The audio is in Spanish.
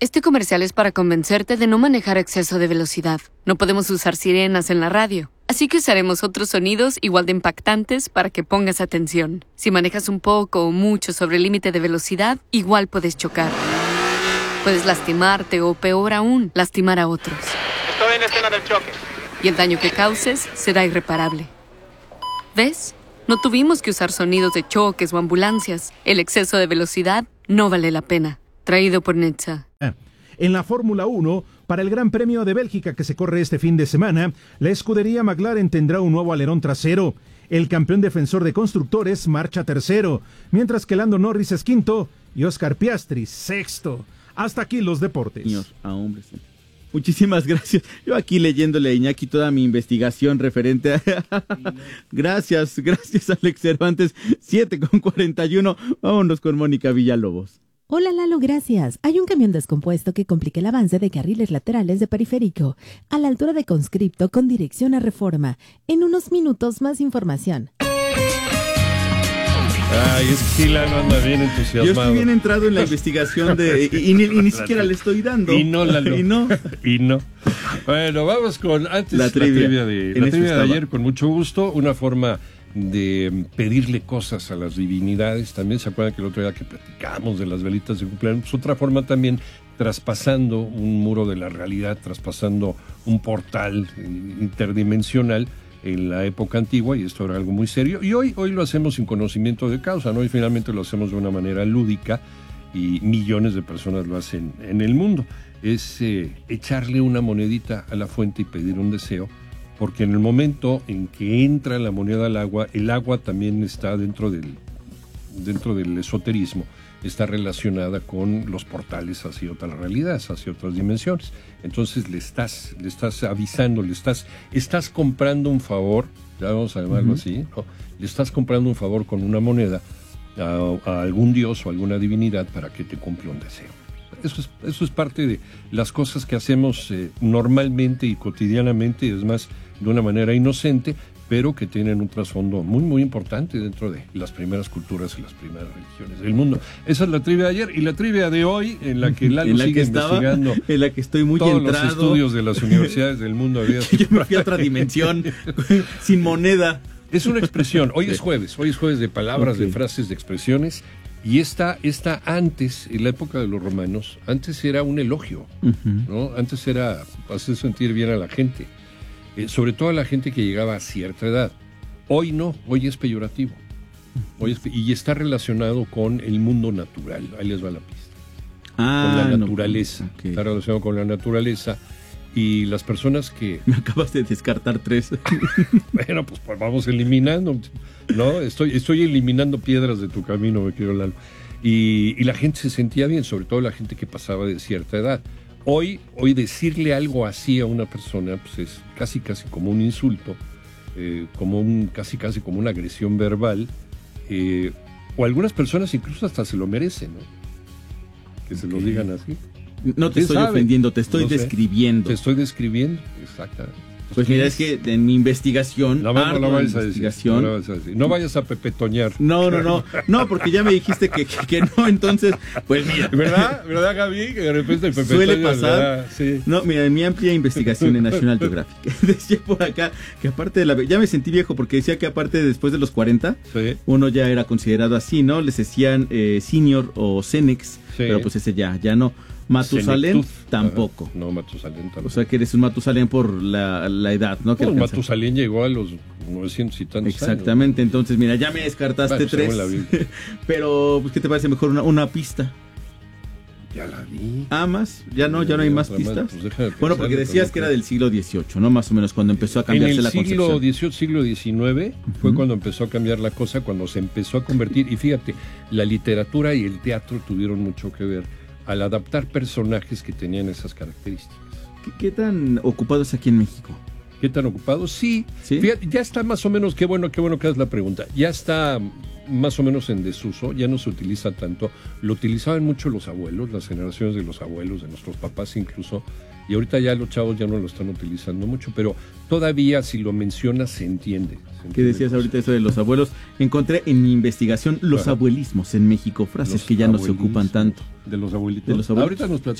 Este comercial es para convencerte de no manejar a exceso de velocidad. No podemos usar sirenas en la radio, así que usaremos otros sonidos igual de impactantes para que pongas atención. Si manejas un poco o mucho sobre el límite de velocidad, igual puedes chocar. Puedes lastimarte o, peor aún, lastimar a otros. Estoy en escena del choque. Y el daño que causes será irreparable. ¿Ves? No tuvimos que usar sonidos de choques o ambulancias. El exceso de velocidad no vale la pena. Traído por NHTSA. En la Fórmula 1, para el Gran Premio de Bélgica que se corre este fin de semana, la escudería McLaren tendrá un nuevo alerón trasero. El campeón defensor de constructores marcha tercero, mientras que Lando Norris es quinto y Oscar Piastri sexto. Hasta aquí los deportes. Niños, a hombres. Muchísimas gracias. Yo aquí leyéndole a Iñaki toda mi investigación referente a... Gracias, Alex Cervantes. 7:41. Vámonos con Mónica Villalobos. Hola Lalo, gracias. Hay un camión descompuesto que complica el avance de carriles laterales de Periférico, a la altura de Conscripto con dirección a Reforma. En unos minutos más información. Ay, es que sí, Lalo anda bien entusiasmado. Yo estoy bien entrado en la investigación y ni siquiera le estoy dando. Y no, Lalo. Y no. Bueno, vamos con antes la trivia de ayer, con mucho gusto. Una forma de pedirle cosas a las divinidades. También se acuerdan que el otro día que platicamos de las velitas de cumpleaños, pues otra forma también, traspasando un muro de la realidad, traspasando un portal interdimensional en la época antigua, y esto era algo muy serio, y hoy lo hacemos sin conocimiento de causa, ¿no? Y finalmente lo hacemos de una manera lúdica, y millones de personas lo hacen en el mundo. Es echarle una monedita a la fuente y pedir un deseo, porque en el momento en que entra la moneda al agua, el agua también está dentro del esoterismo, está relacionada con los portales hacia otras realidades, hacia otras dimensiones. Entonces le estás avisando, estás comprando un favor, ya vamos a llamarlo así, ¿no? Le estás comprando un favor con una moneda a algún dios o alguna divinidad para que te cumpla un deseo. Eso es parte de las cosas que hacemos normalmente y cotidianamente, es más, de una manera inocente, pero que tienen un trasfondo muy, muy importante dentro de las primeras culturas y las primeras religiones del mundo. Esa es la trivia de ayer, y la trivia de hoy, en la que Lalo sigue investigando en la que estoy muy todos entrado. Los estudios de las universidades del mundo. Yo me fui a otra dimensión, sin moneda. Es una expresión, hoy es jueves de palabras, de frases, de expresiones, y esta antes, en la época de los romanos, antes era un elogio, ¿no? Antes era hacer sentir bien a la gente. Sobre todo a la gente que llegaba a cierta edad. Hoy no, hoy es peyorativo. Y está relacionado con el mundo natural. Ahí les va la pista. Con la naturaleza. No, okay. Está relacionado con la naturaleza. Y las personas que... Me acabas de descartar 3. Bueno, pues vamos eliminando. ¿No? Estoy eliminando piedras de tu camino, me quiero Lalo. Y la gente se sentía bien, sobre todo la gente que pasaba de cierta edad. Hoy decirle algo así a una persona, pues es casi como un insulto, casi como una agresión verbal, o algunas personas incluso hasta se lo merecen, ¿no? Que se lo digan así. No te estoy ofendiendo, te estoy describiendo. Te estoy describiendo, exactamente. Pues mira, es que en mi investigación... No vayas a decir. No vayas a pepetoñar. No, porque ya me dijiste que no, entonces, pues mira. ¿Verdad, Gaby? Que de repente pepetoña. Suele pasar. Sí. No, mira, en mi amplia investigación en National Geographic, decía por acá que aparte de ya me sentí viejo porque decía que aparte después de los 40, uno ya era considerado así, ¿no? Les decían senior o senex, pero pues ese ya no. Matusalén tampoco. No, Matusalén tampoco. O sea que eres un Matusalén por la edad, ¿no? Pues Matusalén llegó a los 900 y tantos Exactamente, años. Entonces mira, ya me descartaste 3. Pero, pues, ¿qué te parece mejor una pista? Ya la vi. ¿Más? ¿Ya no hay más pistas? Pues bueno, porque decías que era del siglo XVIII, ¿no? Más o menos cuando empezó a cambiarse la concepción. En el siglo XIX fue cuando empezó a cambiar la cosa, cuando se empezó a convertir, y fíjate, la literatura y el teatro tuvieron mucho que ver al adaptar personajes que tenían esas características. ¿Qué tan ocupados aquí en México? ¿Qué tan ocupados? Sí. Fíjate, ya está más o menos, qué bueno que haces la pregunta, ya está más o menos en desuso, ya no se utiliza tanto. Lo utilizaban mucho los abuelos, las generaciones de los abuelos, de nuestros papás incluso, y ahorita ya los chavos ya no lo están utilizando mucho, pero todavía si lo mencionas se entiende. ¿Qué decías ahorita eso de los abuelos? Encontré en mi investigación los abuelismos en México, frases que ya no se ocupan tanto. De los abuelitos. Ahorita nos